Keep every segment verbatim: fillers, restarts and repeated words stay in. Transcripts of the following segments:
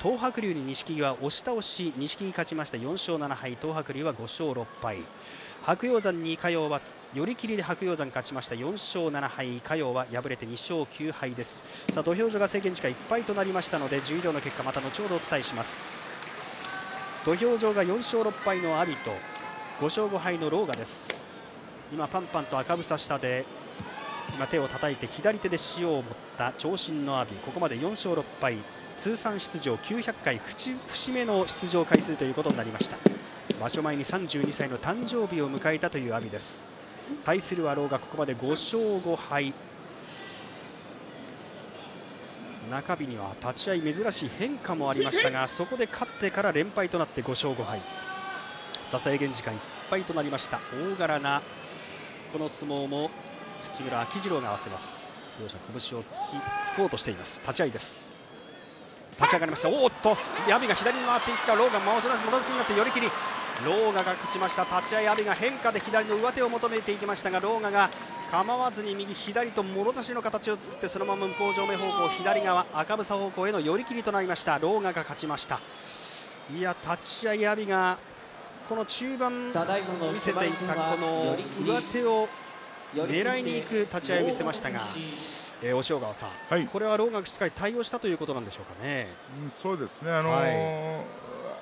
東白龍に錦木は押し倒し、錦木勝ちましたよんしょうななはい、東白龍はごしょうろっぱい、白鷹山に嘉陽は寄り切りで白鷹山勝ちましたよんしょうななはい、嘉陽は敗れてにしょうきゅうはいです。さあ土俵上が制限時間いっぱいとなりましたので、十両の結果また後ほどお伝えします。土俵上がよんしょうろっぱいの阿炎とごしょうごはいの狼雅です。今パンパンと赤房下で今手を叩いて左手で塩を持った長身の阿炎、ここまでよんしょうろっぱい、通算出場きゅうひゃっかい節目の出場回数ということになりました。場所前にさんじゅうにさいの誕生日を迎えたという阿炎です。対するは狼雅、ここまでごしょうごはい、中日には立ち合い珍しい変化もありましたが、そこで勝ってから連敗となってごしょうごはい。さあ制限時間いっぱいとなりました。大柄なこの相撲も木村秋次郎が合わせます。両者拳を突きつこうとしています。立ち合いです。立ち上がりました。おーっと阿炎が左に回っていった狼雅、もろ差しになって寄り切り、狼雅が勝ちました。立ち合い阿炎が変化で左の上手を求めていきましたが、狼雅が構わずに右左ともろ差しの形を作って、そのまま向こう正面方向左側赤房方向への寄り切りとなりました。狼雅が勝ちました。いや立ち合い阿炎がこの中盤見せていたこの上手を狙いに行く立ち合いを見せましたが、えー、押尾川さん、はい、これは狼雅がしっかり対応したということなんでしょうかね。 うん、そうですね、あのーはい、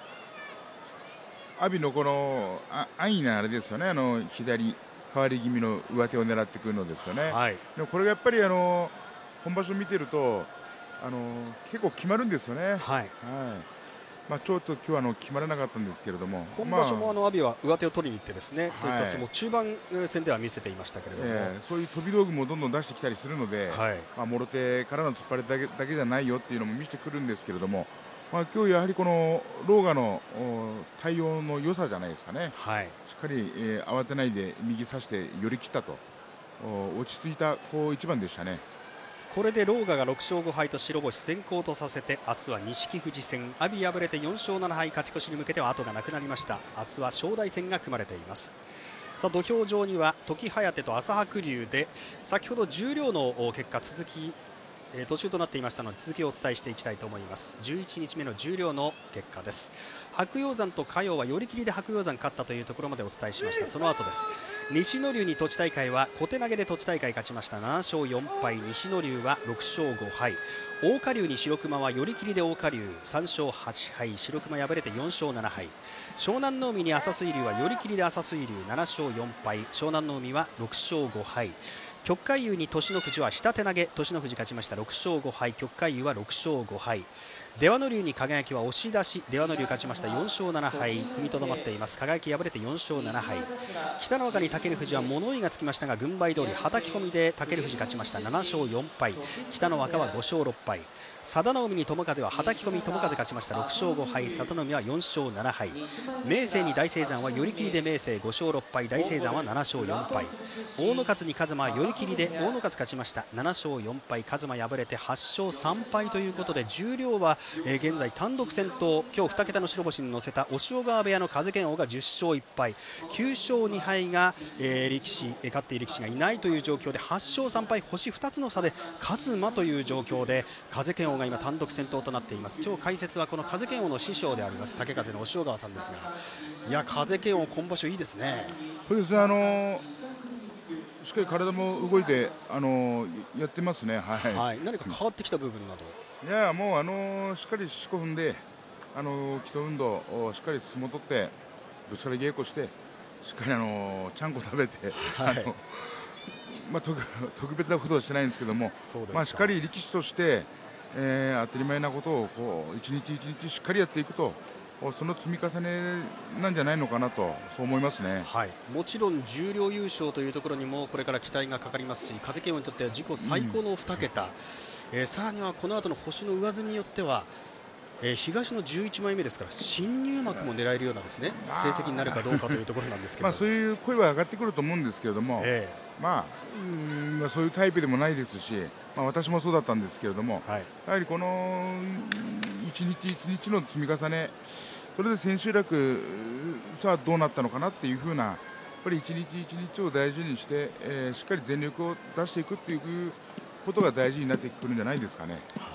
阿炎のこのあ安易なあれですよね、あの左変わり気味の上手を狙ってくるのですよね、はい、でもこれがやっぱりあの本場所見てるとあの結構決まるんですよね。はい、はい、まあ、ちょっと今日はあの決まらなかったんですけれども、 今場所もあの阿炎は上手を取りに行ってですね、はい、そういった相撲中盤戦では見せていましたけれども、えー、そういう飛び道具もどんどん出してきたりするので、はい、まあ、もろ手からの突っ張りだけだけじゃないよっていうのも見せてくるんですけれども、まあ、今日やはりこの狼雅の対応の良さじゃないですかね、はい、しっかり、えー、慌てないで右差して寄り切ったと、落ち着いたこう一番でしたね。 これで狼雅がろくしょうごはいと白星先行とさせて、明日は錦富士戦、阿炎敗れてよんしょうななはい、勝ち越しに向けては後がなくなりました。明日は正代戦が組まれています。さあ土俵上には時疾と朝白龍で、先ほど十両の結果続きえー、途中となっていましたので続きをお伝えしていきたいと思います。じゅういちにちめの十両の結果です。白鷹山と嘉陽は寄り切りで白鷹山勝ったというところまでお伝えしました。その後です。西の龍に栃大会は小手投げで栃大会勝ちましたななしょうよんぱい、西の龍はろくしょうごはい、大花龍に白熊は寄り切りで大花龍さんしょうはちはい、白熊敗れてよんしょうななはい、湘南の海に朝水龍は寄り切りで朝水龍ななしょうよんぱい、湘南の海はろくしょうごはい、旭海優に栃ノ富士は下手投げ、栃ノ富士勝ちましたろくしょうごはい、旭海優はろくしょうごはい、出羽ノ龍に輝は押し出し、出羽ノ龍勝ちましたよんしょうななはい、踏みとどまっています。輝敗れてよんしょうななはい、北の若に武富士は物言いがつきましたが軍配通りはたき込みで武富士勝ちましたななしょうよんぱい、北の若はごしょうろっぱい、佐田の海に友風ははたき込み、友風勝ちましたろくしょうごはい、佐田の海はよんしょうななはい、明生に大青山は寄り切りで明生ごしょうろっぱい、大青山はななしょうよんぱい、大野勝に一馬は寄り切りで大野勝勝ちましたななしょうよんぱい、一馬敗れてはっしょうさんぱいということで、十両は、えー、現在単独先頭、今日にけたの白星に乗せた押尾川部屋の風賢央がじゅっしょういっぱい、きゅうしょうにはいが、えー、力士、えー、勝っている力士がいないという状況ではっしょうさんぱい、星ふたつの差で一馬という状況で風賢央が今単独先頭となっています。今日解説はこの風賢央の師匠であります竹風の押尾川さんですが、いや風賢央今場所いいですね。 そうですね、あのーしっかり体も動いて、あのー、やってますね、はい、 はい、何か変わってきた部分など。 いやもう、あのー、しっかり四股踏んで、あのー、基礎運動をしっかり相撲を取ってぶつかり稽古してしっかり、あのー、ちゃんこ食べて、はい、あのまあ、特, 特別なことはしてないんですけども、まあ、しっかり力士として、えー、当たり前なことをこう一日一日しっかりやっていくと、その積み重ねなんじゃないのかなと、そう思いますね、 はい、もちろん十両優勝というところにもこれから期待がかかりますし、風賢央にとっては自己最高のにけた、うん、えー、さらにはこの後の星の上積みによっては、えー、東のじゅういちまいめですから新入幕も狙えるようなですね成績になるかどうかというところなんですけどまあそういう声は上がってくると思うんですけれども、えーまあ、うんまあそういうタイプでもないですし、まあ、私もそうだったんですけれども、はい、やはりこの一日一日の積み重ね、それで千秋楽さあどうなったのかなっていうふうな、やっぱり一日一日を大事にして、えー、しっかり全力を出していくっていうことが大事になってくるんじゃないですかね。 はい、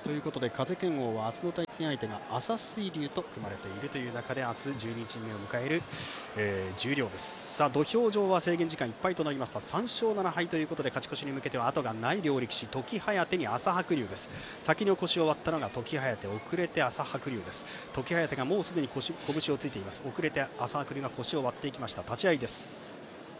ということで風剣王は明日の対戦相手が朝水龍と組まれているという中で明日じゅうににちめを迎える、えー、十両です。さあ土俵上は制限時間いっぱいとなりました。さんしょうななはいということで勝ち越しに向けては後がない両力士、時疾に朝白龍です。先に腰を割ったのが時疾、遅れて朝白龍です。時疾がもうすでに腰拳をついています。遅れて朝白龍が腰を割っていきました。立ち合いです。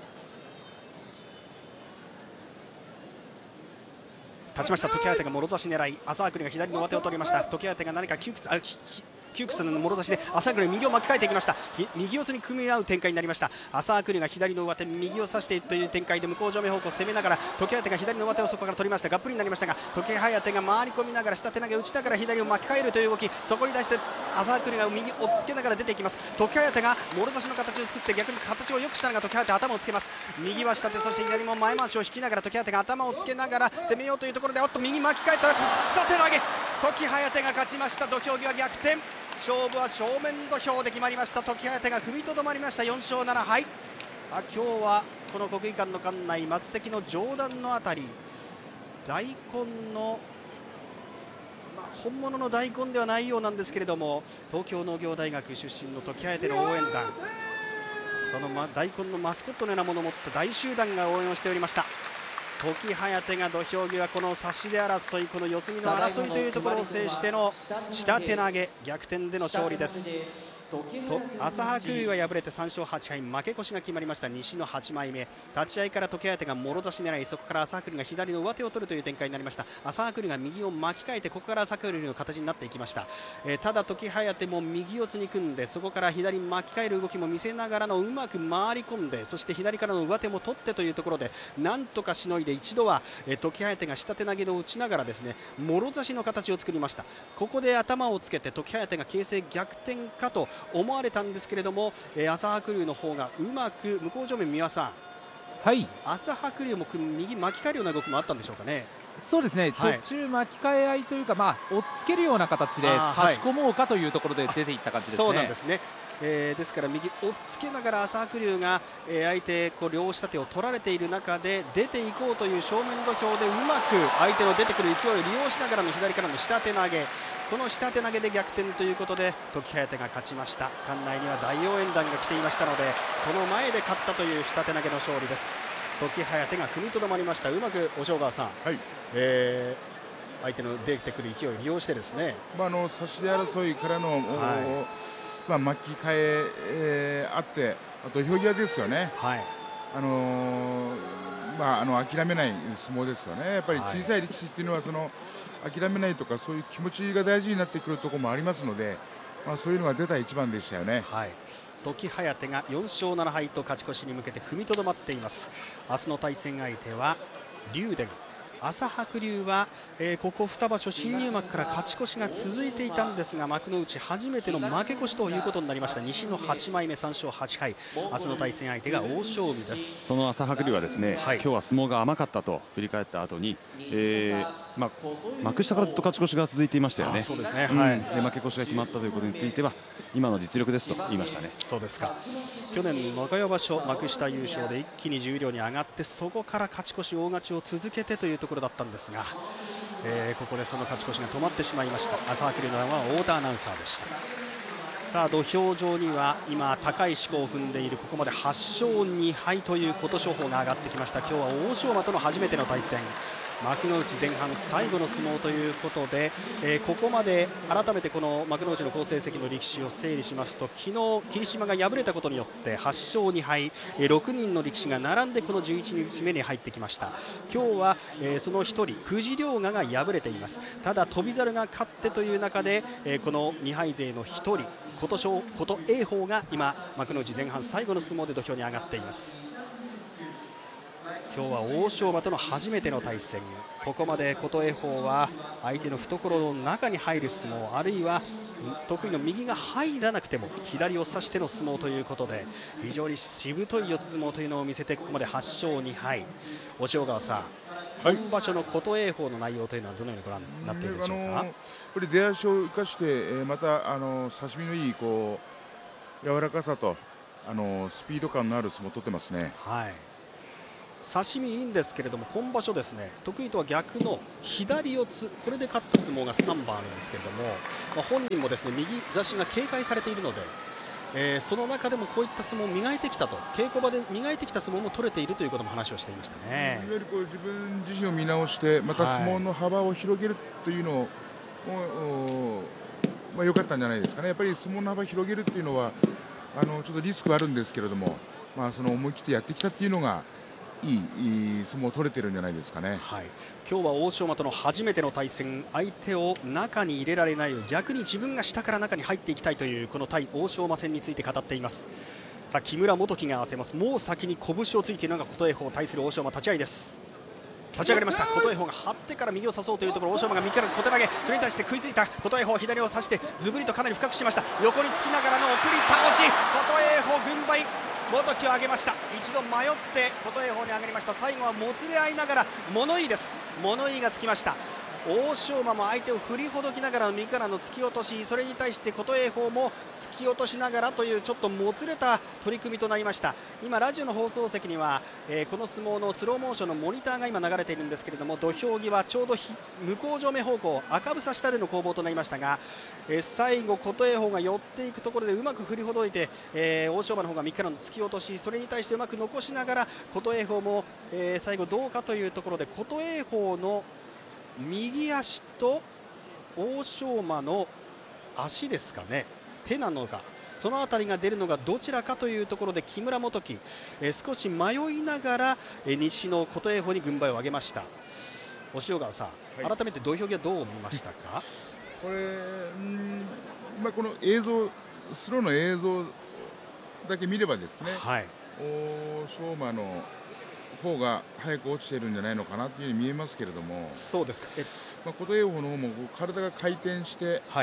立ちました。時疾がもろ差し狙い、朝白龍が左の上手を取りました。時疾が何か窮屈あ窮屈なもろ差しで朝白龍右を巻き替えていきました。右四つに組み合う展開になりました。朝白龍が左の上手右を差しているという展開で向こう正面方向を攻めながら時疾が左の上手をそこから取りました。がっぷりになりましたが時疾が回り込みながら下手投げ打ちながら左を巻き替えるという動き、そこに対して朝白龍が右をつけながら出ていきます。時疾がもろ差しの形を作って逆に形を良くしたのが時疾、頭をつけます。右は下手、そして左も前回しを引きながら時疾が頭をつけながら攻めようというところでおっと右巻き替えた下手投げ、時疾が勝ちました。土俵際逆転、勝負は正面土俵で決まりました。時疾が踏みとどまりました。よんしょうななはい。あ今日はこの国技館の館内末席の上段のあたり大根の、まあ、本物の大根ではないようなんですけれども東京農業大学出身の時疾の応援団、その、ま、大根のマスコットのようなものを持った大集団が応援をしておりました。時疾が土俵際この差し手争い、この四つ身の争いというところを制しての下手投げ逆転での勝利です。と朝白龍は敗れてさんしょうはちはい負け越しが決まりました。西のはちまいめ、立ち合いから時疾がもろ差し狙い、そこから朝白龍が左の上手を取るという展開になりました。朝白龍が右を巻き替えてここから朝白龍の形になっていきました。えー、ただ時疾も右四つに組んでそこから左に巻き替える動きも見せながらのうまく回り込んで、そして左からの上手も取ってというところでなんとかしのいで一度は、えー、時疾が下手投げを打ちながらですねもろ差しの形を作りました。ここで頭をつけて時疾が形勢逆転かと思われたんですけれども、えー、朝白龍の方がうまく向こう正面三輪さん、 はい、 朝白龍も右巻き替えるような動きもあったんでしょうかね。 そうですね、はい、途中巻き替え合いというか、まあ、追っつけるような形で差し込もうかというところで出ていった感じですね。 そうなんですね。えー、ですから右追っつけながら朝白龍が、えー、相手こう両下手を取られている中で出ていこうという正面土俵でうまく相手の出てくる勢いを利用しながらの左からの下手投げ、この下手投げで逆転ということで時疾が勝ちました。館内には大応援団が来ていましたのでその前で勝ったという下手投げの勝利です。時疾が踏みとどまりました。うまく押尾川さん、はい、えー、相手の出てくる勢いを利用してですね、 まあ、あの差し手争いからの、はい、まあ、巻き替ええー、あって土俵際ですよね。はい、あのー、まあ、あの諦めない相撲ですよね。やっぱり小さい力士っていうのはその諦めないとかそういう気持ちが大事になってくるところもありますので、まあ、そういうのが出た一番でしたよね。 はい、時疾がよんしょうななはいと勝ち越しに向けて踏みとどまっています。明日の対戦相手は竜電。朝白龍は、えー、ここに場所新入幕から勝ち越しが続いていたんですが幕内初めての負け越しということになりました。西のはちまいめさんしょうはちはい、明日の対戦相手が欧勝海です。 その朝白龍はですね、はい、今日は相撲が甘かったと振り返った後に、えーまあ、幕下からずっと勝ち越しが続いていましたよね。 そうですね、はい、 で負け越しが決まったということについては今の実力ですと言いましたね。 そうですか。去年の名古屋場所幕下優勝で一気に十両に上がってそこから勝ち越し大勝ちを続けてというところだったんですが、えー、ここでその勝ち越しが止まってしまいました。朝白龍の談話は太田アナウンサーでした。さあ土俵上には今高い志向を踏んでいるここまではっしょうにはいという琴勝峰が上がってきました。今日は欧勝馬との初めての対戦、幕内前半最後の相撲ということで、えー、ここまで改めてこの幕内の好成績の力士を整理しますと昨日霧島が敗れたことによってはっしょうにはい、えー、ろくにんの力士が並んでこのじゅういちにちめに入ってきました。今日は、えー、そのひとり藤良賀が敗れています。ただ翔猿が勝ってという中で、えー、このにはい勢のひとり琴勝琴栄鵬が今幕内前半最後の相撲で土俵に上がっています。今日は欧勝馬との初めての対戦、ここまで琴恵鵬は相手の懐の中に入る相撲、あるいは得意の右が入らなくても左を差しての相撲ということで非常にしぶとい四つ相撲というのを見せてここまではっしょうにはい。押尾川さん、はい、今場所の琴恵鵬の内容というのはどのようにご覧になっているでしょうか。あのー、 これ出足を生かして、えー、また、あのー、差し身のいいこう柔らかさと、あのー、スピード感のある相撲を取ってますね。 はい、 刺身いいんですけれども、今場所ですね、得意とは逆の左四つ、これで勝った相撲がさんばんあるんですけれども、まあ、本人もですね右差しが警戒されているので、えー、その中でもこういった相撲を磨いてきたと、稽古場で磨いてきた相撲も取れているということも話をしていましたね。 いわゆるこう自分自身を見直して、また相撲の幅を広げるというのを、はい、まあ、良かったんじゃないですかね。やっぱり相撲の幅を広げるというのはあのちょっとリスクはあるんですけれども、まあ、その思い切ってやってきたというのがいい、いい相撲を取れてるんじゃないですかね。 はい、今日は欧勝馬との初めての対戦、相手を中に入れられないよう逆に自分が下から中に入っていきたいというこの対欧勝馬戦について語っています。さあ木村元樹が合わせます。もう先に拳をついているのが琴恵光対する欧勝馬、立ち合いです。立ち上がりました。琴恵光が張ってから右を差そうというところ、欧勝馬が右から小手投げ、それに対して食いついた琴恵光、左を差してズブリとかなり深くしました。横につきながらの送り倒し、琴恵光軍配、元木を上げました。一度迷って琴恵光に上がりました。最後はもつれ合いながら物言いです。物言いがつきました。欧勝馬も相手を振りほどきながらの右からの突き落とし、それに対して琴恵光も突き落としながらというちょっともつれた取り組みとなりました。今ラジオの放送席には、えー、この相撲のスローモーションのモニターが今流れているんですけれども、土俵際ちょうど向こう正面方向、赤房下での攻防となりましたが、えー、最後琴恵光が寄っていくところでうまく振りほどいて、えー、欧勝馬の方が右からの突き落とし、それに対してうまく残しながら琴恵光も、えー、最後どうかというところで、琴恵光の右足と欧勝馬の足ですかね、手なのか、その辺りが出るのがどちらかというところで木村元樹、えー、少し迷いながら、えー、西の琴恵光に軍配を上げました。押尾川さん、はい、改めて土俵際どう見ましたか。 これん、まあ、この映像スローの映像だけ見ればですね、はい、欧勝馬の方が早く落ちているんじゃないのかなというふうに見えますけれども、 そうですか。え、 まあ、琴恵光の方も体が回転して、はい、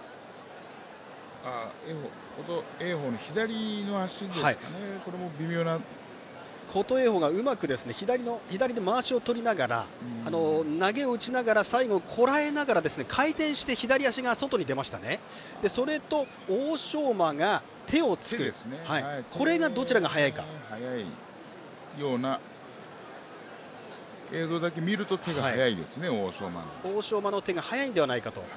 あ琴恵光の左の足ですかね、はい、これも微妙な。 琴恵光がうまくですね左の左で回しを取りながら、あの投げを打ちながら最後こらえながらですね回転して左足が外に出ましたね。でそれと欧勝馬が手をつく、 ですね、 はいはい、これがどちらが早いか。 早いような映像だけ見ると手が早いですね、はい、欧勝馬の欧勝馬の手が早いんではないかと。はい、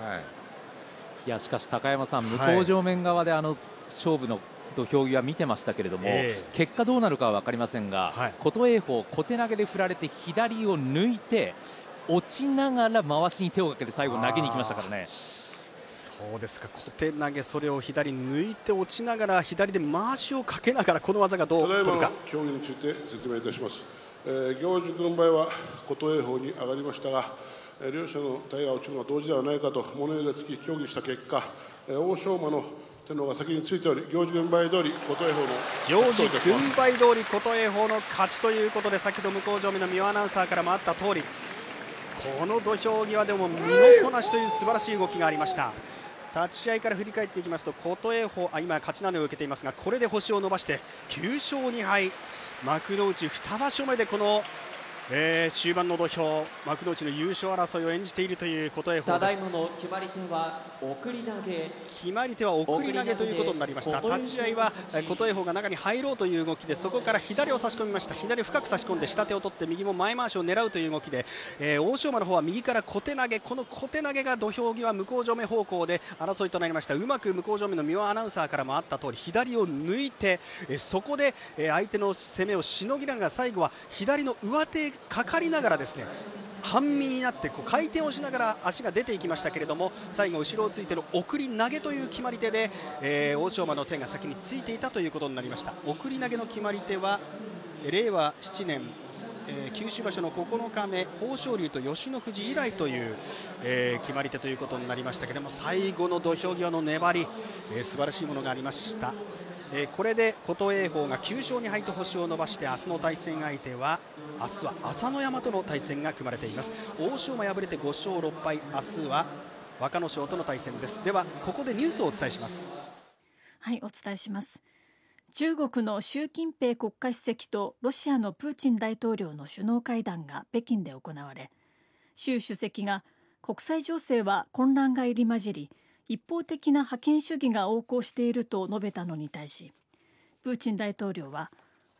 いやしかし高山さん、向こう正面側であの勝負の土俵際見てましたけれども、えー、結果どうなるかは分かりませんが、はい、琴恵光小手投げで振られて左を抜いて落ちながら回しに手をかけて最後投げに行きましたからね。 そうですか、小手投げ、それを左抜いて落ちながら左で回しをかけながらこの技がどう取るか。 ただいまの競技について説明いたします。えー、行司軍配は琴恵光に上がりましたが、えー、両者の体が落ちるのは同時ではないかと物言いがつき協議した結果、えー、欧勝馬の手の方が先についており、行司軍配通り琴恵光の行司軍配通り琴恵光の勝ちということで、先ほど向正面の三輪アナウンサーからもあった通り、この土俵際でも身のこなしという素晴らしい動きがありました。立ち合いから振り返っていきますと、琴恵光、あ今勝ち名乗りを受けていますが、これで星を伸ばしてきゅうしょうにはい、幕内に場所目でこの、えー、終盤の土俵、幕内の優勝争いを演じているという琴恵光です。 ただいまの決まり手は送り投げ、 決まり手は送り投げということになりました。立ち合いは琴恵光が中に入ろうという動きで、そこから左を差し込みました。左を深く差し込んで下手を取って右も前回しを狙うという動きで、えー、欧勝馬の方は右から小手投げ、この小手投げが土俵際向正面方向で争いとなりました。うまく向正面の三輪アナウンサーからもあった通り左を抜いて、えー、そこで、えー、相手の攻めをしのぎながら最後は左の上手かかりながらですね、半身になってこう回転をしながら足が出ていきましたけれども、最後後ろをついての送り投げという決まり手で、えー、欧勝馬の手が先についていたということになりました。送り投げの決まり手はれいわななねん、えー、九州場所のここのかめ、豊昇龍と吉野富士以来という、えー、決まり手ということになりましたけれども、最後の土俵際の粘り、えー、素晴らしいものがありました。えー、これで琴恵光がきゅうしょうにはいと星を伸ばして、明日の対戦相手は明日は朝乃山との対戦が組まれています。欧勝馬敗れてごしょうろっぱい、明日は若野賞との対戦です。ではここでニュースをお伝えします。 はい、お伝えします。中国の習近平国家主席とロシアのプーチン大統領の首脳会談が北京で行われ、習主席が国際情勢は混乱が入り混じり、一方的な覇権主義が横行していると述べたのに対し、プーチン大統領は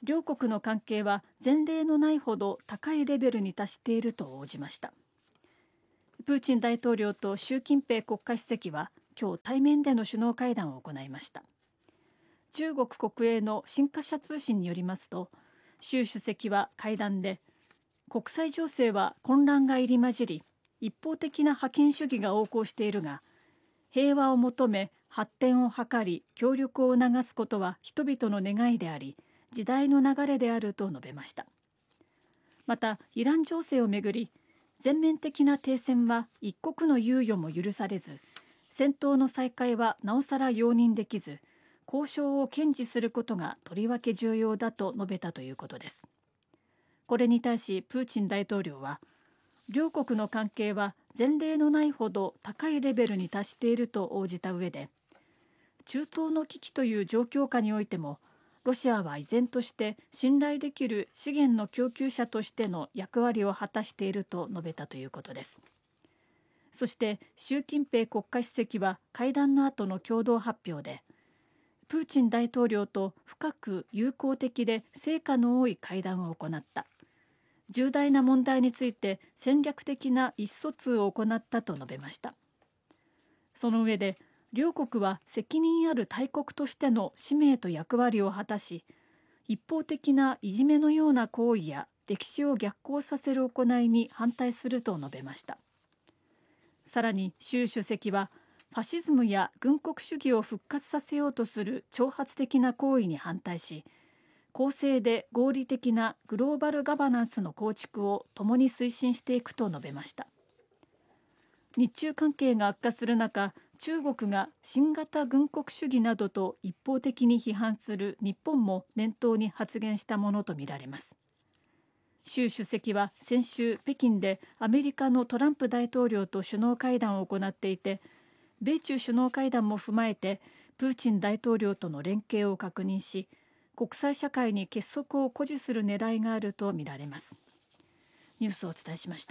両国の関係は前例のないほど高いレベルに達していると応じました。プーチン大統領と習近平国家主席は今日対面での首脳会談を行いました。中国国営の新華社通信によりますと、習主席は会談で、国際情勢は混乱が入り混じり、一方的な覇権主義が横行しているが、平和を求め発展を図り協力を促すことは人々の願いであり、時代の流れであると述べました。またイラン情勢をめぐり、全面的な停戦は一刻の猶予も許されず、戦闘の再開はなおさら容認できず、交渉を堅持することがとりわけ重要だと述べたということです。これに対しプーチン大統領は、両国の関係は前例のないほど高いレベルに達していると応じた上で、中東の危機という状況下においても、ロシアは依然として信頼できる資源の供給者としての役割を果たしていると述べたということです。そして習近平国家主席は会談の後の共同発表で、プーチン大統領と深く友好的で成果の多い会談を行った。重大な問題について戦略的な意思疎通を行ったと述べました。その上で、両国は責任ある大国としての使命と役割を果たし、一方的ないじめのような行為や歴史を逆行させる行いに反対すると述べました。さらに習主席は、ファシズムや軍国主義を復活させようとする挑発的な行為に反対し、公正で合理的なグローバルガバナンスの構築を共に推進していくと述べました。日中関係が悪化する中、中国が新型軍国主義などと一方的に批判する日本も念頭に発言したものとみられます。習主席は先週北京でアメリカのトランプ大統領と首脳会談を行っていて、米中首脳会談も踏まえてプーチン大統領との連携を確認し、国際社会に結束を誇示する狙いがあるとみられます。ニュースをお伝えしました。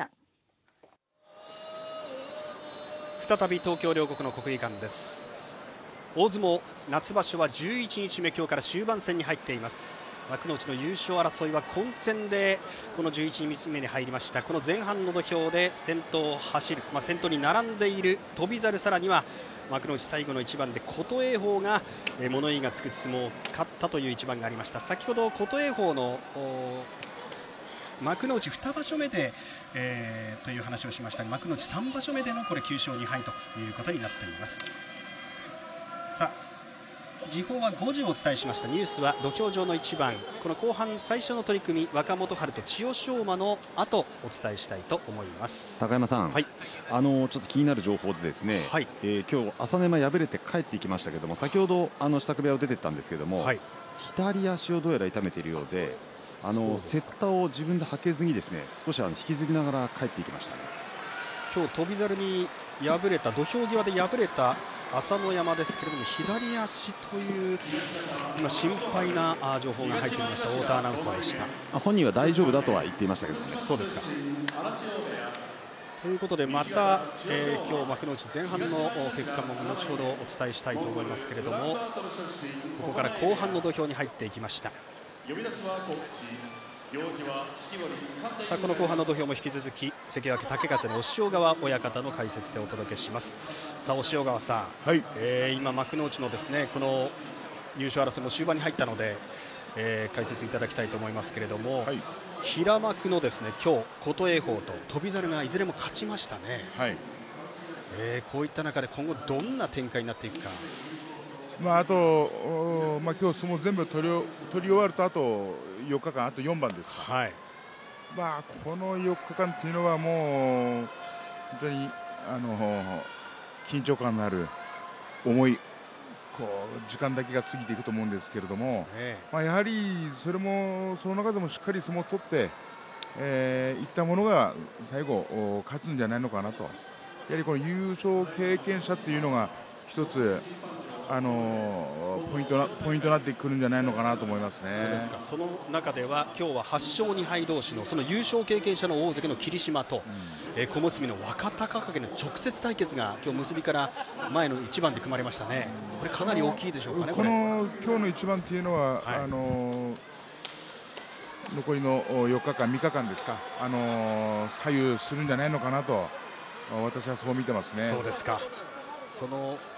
再び東京両国の国技館です。大相撲夏場所はじゅういちにちめ、今日から終盤戦に入っています。幕内の優勝争いは混戦でこのじゅういちにちめに入りました。この前半の土俵で先頭を走る、まあ、先頭に並んでいる翔猿、さらには幕内最後の一番で琴恵光が物言いがつく相撲を勝ったという一番がありました。先ほど琴恵光の幕内に場所目で、えー、という話をしましたが、幕内さんばしょめでのこれきゅうしょうにはいということになっています。さあ、時報はごじをお伝えしました。ニュースは土俵上の一番、この後半最初の取り組み、若元春と千代翔馬の後お伝えしたいと思います。 高山さん、 はい、 あのちょっと気になる情報でですね、はい、えー、今日朝乃山敗れて帰っていきましたけども、先ほどあの支度部屋を出てったんですけども、はい、左足をどうやら痛めているようで、あのセッターを自分で履けずにですね、少しあの引きずりながら帰っていきましたね。今日翔猿に敗れた、土俵際で敗れた朝乃山ですけれども、左足という今心配な情報が入ってきました。太田アナウンサーでした。本人は大丈夫だとは言っていましたけどね。そうですか。ということで、また、えー、今日幕内前半の結果も後ほどお伝えしたいと思いますけれども、ここから後半の土俵に入っていきました。さあ、この後半の土俵も引き続き関脇竹風の押尾川親方の解説でお届けします。さあ、押尾川さん、はい、えー、今幕内のですね、この優勝争いも終盤に入ったので、えー、解説いただきたいと思いますけれども、はい、平幕のですね、今日琴恵光と翔猿がいずれも勝ちましたね。はい、えー、こういった中で今後どんな展開になっていくか。まあ、あと、まあ、今日相撲全部取り、取り終わるとあとよっかかん、あとよんばんですか、はい、まあ、このよっかかんというのはもう本当にあの緊張感のある重いこう時間だけが過ぎていくと思うんですけれども、ね、まあ、やはりそれもその中でもしっかり相撲を取って、えー、いったものが最後勝つんじゃないのかなと。やはりこの優勝経験者というのが一つあのー、ポイントなポイントになってくるんじゃないのかなと思いますね。そうですか。その中では今日ははっしょうにはい同士のその優勝経験者の大関の霧島と、うん、えー、小結の若隆景の直接対決が今日結びから前の一番で組まれましたね。これかなり大きいでしょうかね。この今日の一番というのは、はい、あのー、 残りのよっかかんみっかかんですか、あのー、左右するんじゃないのかなと私はそう見てますね。 そうですか。その